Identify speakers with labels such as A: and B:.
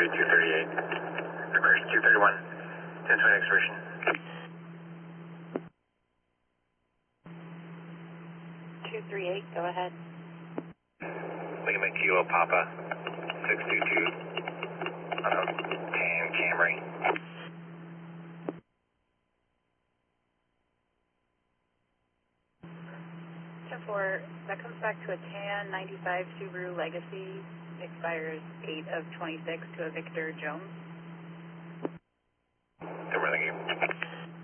A: 238. Reverse 231. 1020 expiration.
B: Go ahead.
A: Lima Kilo Papa 622. Tan Camry.
B: That comes back to a tan 95 Subaru Legacy, expires 8 of 26 to a Victor Jones.
A: Good morning.